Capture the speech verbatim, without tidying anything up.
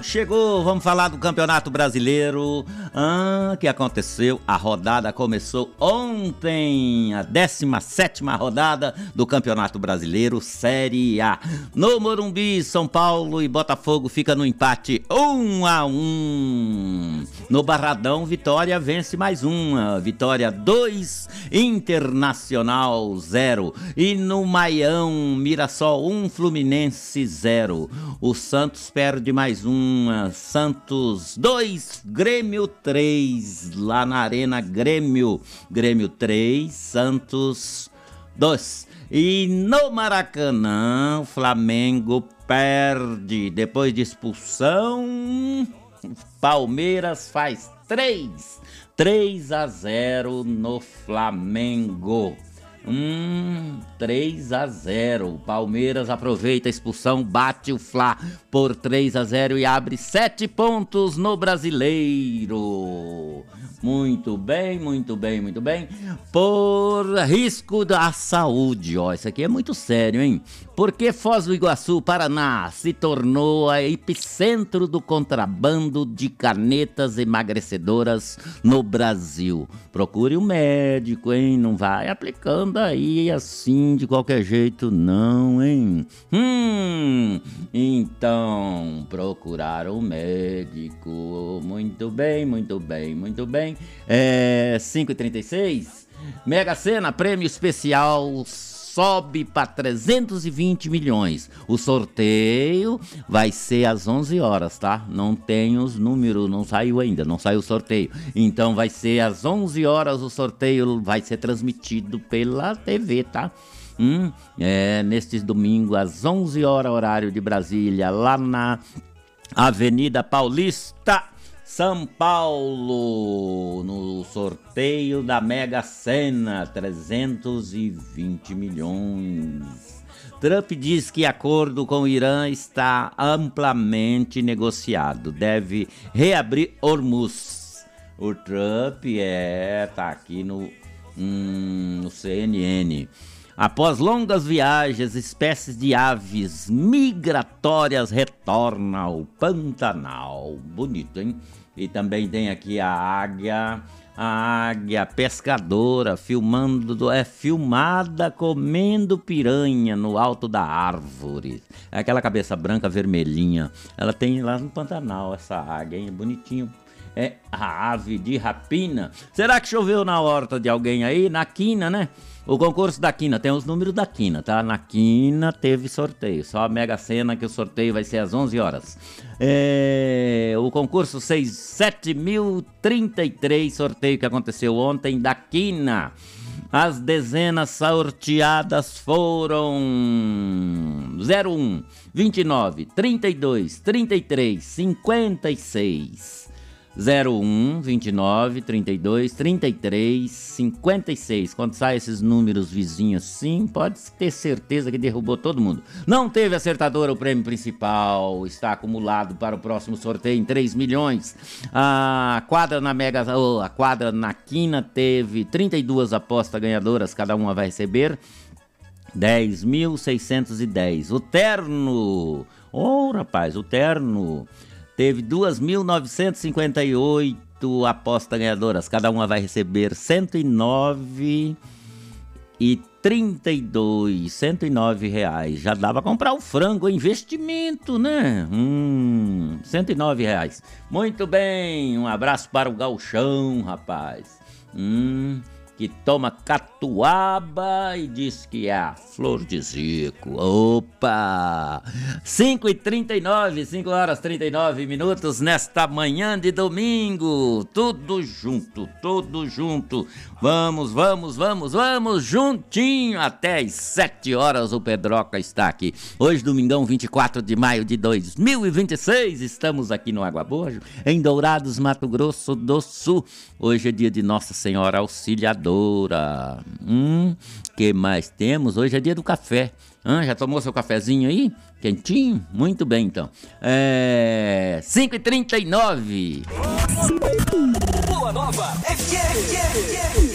Chegou, vamos falar do Campeonato Brasileiro, ah, que aconteceu, a rodada começou ontem, a décima sétima rodada do Campeonato Brasileiro, Série A. No Morumbi, São Paulo e Botafogo fica no empate um a um. No Barradão, Vitória vence mais uma, Vitória dois, Internacional zero. E no Maião, Mirassol um, Fluminense zero. O Santos perde mais um, Santos dois, Grêmio três, lá na Arena Grêmio, Grêmio três, Santos dois. E no Maracanã, o Flamengo perde, depois de expulsão, Palmeiras faz três, três a zero no Flamengo. Hum, três a zero. Palmeiras aproveita a expulsão, bate o Fla por três a zero e abre sete pontos no Brasileiro. Muito bem, muito bem, muito bem. Por risco da saúde, ó, isso aqui é muito sério, hein? Porque Foz do Iguaçu, Paraná, se tornou a epicentro do contrabando de canetas emagrecedoras no Brasil. Procure um médico, hein? Não vai aplicando aí assim de qualquer jeito, não, hein? Hum, então, procurar um médico. Muito bem, muito bem, muito bem. É, cinco e trinta e seis, Mega Sena, prêmio especial sobe para trezentos e vinte milhões. O sorteio vai ser às onze horas, tá? Não tem os números, não saiu ainda, não saiu o sorteio. Então vai ser às onze horas, o sorteio vai ser transmitido pela T V, tá? Hum, é, neste domingo às onze horas, horário de Brasília, lá na Avenida Paulista, São Paulo, no sorteio da Mega Sena, trezentos e vinte milhões. Trump diz que acordo com o Irã está amplamente negociado, deve reabrir Hormuz. O Trump é, tá aqui no, hum, no C N N. Após longas viagens, espécies de aves migratórias retornam ao Pantanal. Bonito, hein? E também tem aqui a águia, a águia pescadora, filmando, é filmada comendo piranha no alto da árvore. É aquela cabeça branca vermelhinha. Ela tem lá no Pantanal, essa águia, hein? Bonitinho. É a ave de rapina. Será que choveu na horta de alguém aí? Na quina, né? O concurso da quina, tem os números da quina, tá? Na quina teve sorteio, só a Mega Sena que o sorteio vai ser às onze horas. É, o concurso sete mil e trinta e três, sorteio que aconteceu ontem da quina. As dezenas sorteadas foram zero um, vinte e nove, trinta e dois, trinta e três, cinquenta e seis. zero um, vinte e nove, trinta e dois, trinta e três, cinquenta e seis. Quando saem esses números vizinhos assim, pode ter certeza que derrubou todo mundo. Não teve acertadora o prêmio principal, está acumulado para o próximo sorteio em três milhões. A quadra na Mega, oh, a quadra na quina teve trinta e duas apostas ganhadoras, cada uma vai receber dez mil seiscentos e dez. O terno, oh rapaz, o terno teve duas mil novecentos e cinquenta e oito apostas ganhadoras, cada uma vai receber cento e nove e trinta e dois, cento e nove reais. Já dá pra comprar o frango, investimento, né? Hum, cento e nove reais. Muito bem, um abraço para o gauchão, rapaz. Hum... que toma catuaba e diz que é a flor de Zico. Opa! cinco e trinta e nove, cinco horas e trinta e nove minutos nesta manhã de domingo. Tudo junto, tudo junto. Vamos, vamos, vamos, vamos juntinho até as sete horas. O Pedroca está aqui. Hoje, domingão, vinte e quatro de maio de dois mil e vinte e seis. Estamos aqui no Água Boa, em Dourados, Mato Grosso do Sul. Hoje é dia de Nossa Senhora Auxiliadora. Hum, que mais temos? Hoje é dia do café. Hã? Já tomou seu cafezinho aí? Quentinho? Muito bem, então. É... cinco e trinta e nove. Boa Nova F M.